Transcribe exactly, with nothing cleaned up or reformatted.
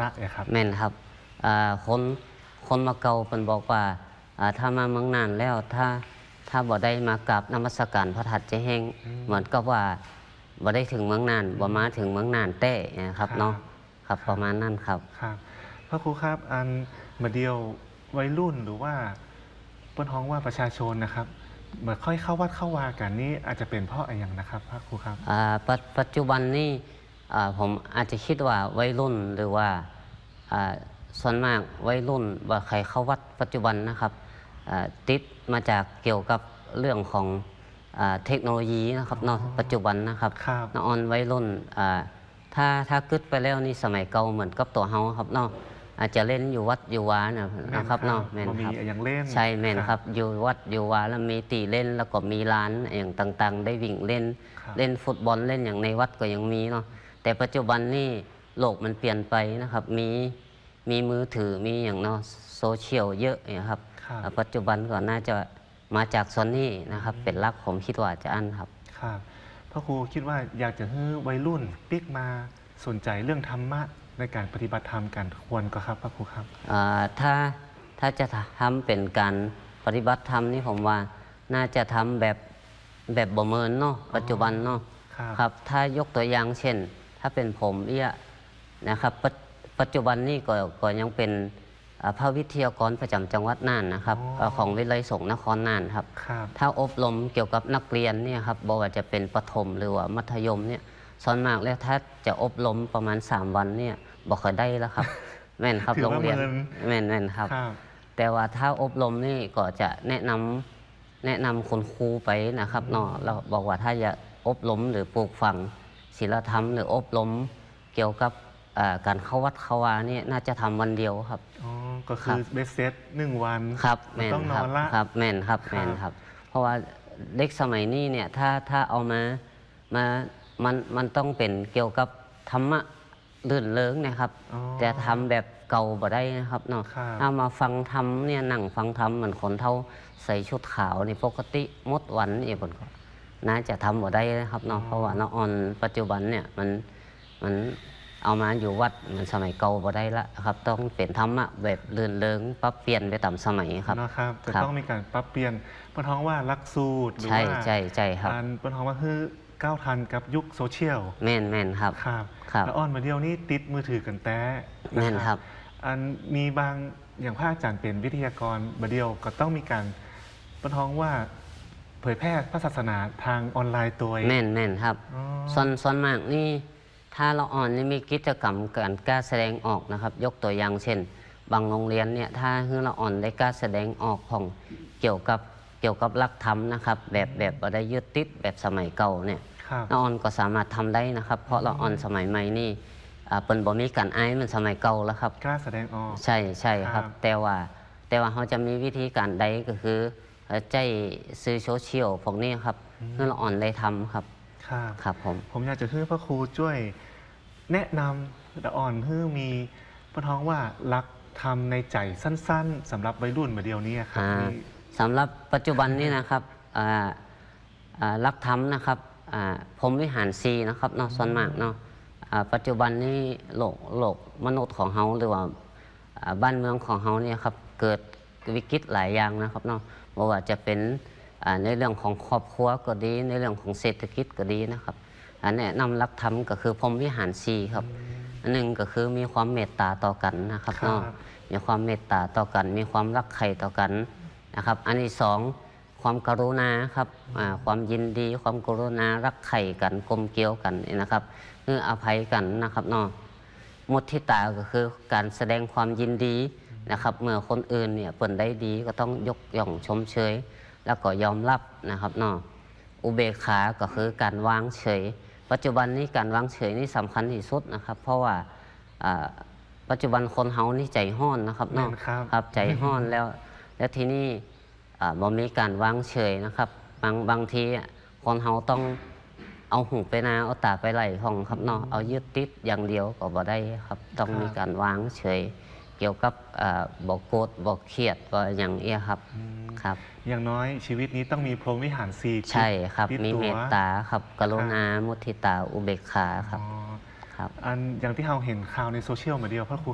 ระเนี่ยครับแม่นครับคนคนมาเก่าเป็นบอกว่าถ้ามาเมืองนานแล้วถ้าถ้าบ่ได้มากราบนมัสการพระธาตุเจแห้งเหมือนกับว่าบ่ได้ถึงเมืองนานบ่มาถึงเมืองนานเต้นะครับเนาะครับประมาณนั้นครับครับพระครูครับอันมาเดียววัยรุ่นหรือว่าเปิ้นฮ้องว่าประชาชนนะครับเหมือนค่อยเข้าวัดเข้าวากันนี่อาจจะเป็นเพราะอะไรอย่างนะครับพระครูครับปัจจุบันนี้ผมอาจจะคิดว่าวัยรุ่นหรือว่าส่วนมากวัยรุ่นว่าใครเข้าวัดปัจจุบันนะครับติดมาจากเกี่ยวกับเรื่องของเทคโนโลยีนะครับเนาะปัจจุบันนะครับนอนวัยรุ่นถ้าถ้ากึดไปแล้วนี่สมัยเก่าเหมือนกับตัวเฮาครับเนาะอาจจะเล่นอยู่วัดอยู่วานะครับเนาะแม่นครับอย่างเล่นใช่แม่นครับอยู่วัดอยู่วาแล้วมีตีเล่นแล้วก็มีร้านอย่างต่างๆได้วิ่งเล่นเล่นฟุตบอลเล่นอย่างในวัดก็ยังมีเนาะแต่ปัจจุบันนี่โลกมันเปลี่ยนไปนะครับมีมีมือถือมีอย่างเนาะโซเชียลเยอะนะครับปัจจุบันก็น่าจะมาจากซอนนี่นะครับเป็นหลักผมคิดว่าจะอันครับครับพระครูคิดว่าอยากจะให้วัยรุ่นปิ๊กมาสนใจเรื่องธรรมะในการปฏิบัติธรรมกันควรก็ครับพระครูครับถ้าถ้าจะทำเป็นการปฏิบัติธรรมนี่ผมว่าน่าจะทำแบบแบบบ่เมินเนาะปัจจุบันเนาะครับถ้ายกตัวอย่างเช่นถ้าเป็นผมเอี้ยนะครับปัจจุบันนี่ก็ก็ยังเป็นพระวิทยากรประจำจังหวัดน่านนะครับของวิทยาลัยสงฆ์นครน่านครับถ้าอบรมเกี่ยวกับนักเรียนเนี่ยครับบอกว่าจะเป็นประถมหรือว่ามัธยมเนี่ยส่วนมากแล้วถ้าจะอบรมประมาณสามวันเนี่ยบอกเคยได้แล้วครับแม่นครับโรงเรียนแม่นแม่นครับแต่ว่าถ้าอบรมนี่ก็จะแนะนำแนะนำคนครูไปนะครับเนาะเราบอกว่าถ้าจะอบรมหรือปลูกฝังศีลธรรมหรืออบรมเกี่ยวกับการเข้าวัดเข้าวานี่น่าจะทำวันเดียวครับอ๋อก็คือเบสเซตหนึ่งวันครับแม่นครับครับแม่นครับแม่นครับเพราะว่าเด็กสมัยนี้เนี่ยถ้าถ้าเอามามามันมันต้องเป็นเกี่ยวกับธรรมะลื่นเลิงนะครับแต่ทำแบบเก่าบ่ได้นะครับเนาะเอามาฟังธรรมเนี่ยนั่งฟังธรรมเหมือนคนเท่าใส่ชุดขาวนี่ปกติมดวันนี่ผมก็น่าจะทำบ่ได้นะครับเนาะเพราะว่าเนาะออนปัจจุบันเนี่ยมันมันเอามาอยู่วัดเหมือนสมัยเก่าบ่ได้ละครับต้องเป็นธรรมะแบบลื่นเลิงปรับเปลี่ยนไปตามสมัยครับนะครับจะต้องมีการปรับเปลี่ยนปนท้องว่าลักสูตรหรือว่าใช่ใช่ใช่ครับปนท้องว่าคือก้าวทันกับยุคโซเชียลแม่นแม่นครับครับแล้วอ่อนมาเดียวนี้ติดมือถือกันแต้แม่นครับอันมีบางอย่างพระอาจารย์เป็นวิทยากรมาเดียวก็ต้องมีการปนท้องว่าเผยแพร่พระศาสนาทางออนไลน์ตัวแม่นแม่นครับส่วนส่วนมากนี่ถ้าเราอ่อนนี่มีกิจกรรมการกล้าแสดงออกนะครับยกตัวอย่างเช่นบางโรงเรียนเนี่ยถ้าเราอ่อนได้กล้าแสดงออกของเกี่ยวกับเกี่ยวกับหลักธรรมนะครับแบบแบบเราได้ยึดติดแบบสมัยเก่าเนี่ยเราอ่อนก็สามารถทำได้นะครับเพราะเราอ่อนสมัยใหม่นี่เป็นบ่มีการไอ้เหมือนสมัยเก่าแล้วครับกล้าแสดงออกใช่ใช่ครับแต่ว่าแต่ว่าเขาจะมีวิธีการใดก็คือใจซื้อโซเชียลพวกนี้ครับเพื่อเราอ่อนได้ทำครับครับผมผมอยากจะให้พระครูช่วยแนะนำแต่อ่อนเพื่อมีปนท้องว่ารักทำในใจสั้นๆสำหรับวัยรุ่นมาเดียวนี้ครับสำหรับปัจจุบันนี้นะครับรักธรรมนะครับผมวิหารซีนะครับเนาะส่วนมากเนาะปัจจุบันนี้โลกโลกมนุษย์ของเฮาหรือว่าบ้านเมืองของเฮาเนี่ยครับเกิดวิกฤตหลายอย่างนะครับเนาะไม่ว่าจะเป็นในเรื่องของครอบครัวก็ดีในเรื่องของเศรษฐกิจก็ดีนะครับอันแนะนำรักธรรมก็คือพรหมวิหารสีครับอันหนึ่งก็คือมีความเมตตาต่อกันนะครับเนาะมีความเมตตาต่อกันมีความรักใคร่ต่อกันนะครับอันที่สองความกรุณาครับความยินดีความกรุณารักใคร่กันกลมเกลียวกันนะครับคืออภัยกันนะครับเนาะมุทิตาก็คือการแสดงความยินดีนะครับเมื่อคนอื่นเนี่ยเปิ่นได้ดีก็ต้องยกย่องชมเชยแล้วก็ยอมรับนะครับเนาะอุเบกขาก็คือการวางเฉยปัจจุบันนี้การวางเฉยนี่สำคัญที่สุดนะครับเพราะว่าปัจจุบันคนเฮานี่ใจห้อนนะครับเนาะครับใจห้อนแล้วแล้วทีนี้บ่มีการวางเฉยนะครับบางบางทีคนเฮาต้องเอาหูไปนาเอาตาไปไหลห้องครับเนาะเอายึดติดอย่างเดียวก็บ่ได้ครับต้องมีการวางเฉยเกี่ยวกับบอกโกรธบอกเครียดก็อย่างเอี้ยครับครับอย่างน้อยชีวิตนี้ต้องมีพรหมวิหารสี่ใช่ครับมีเมตตาครับกรุณามุทิตาอุเบกขาครับครับอันอย่างที่เราเห็นข่าวในโซเชียลมาเดียวพระครู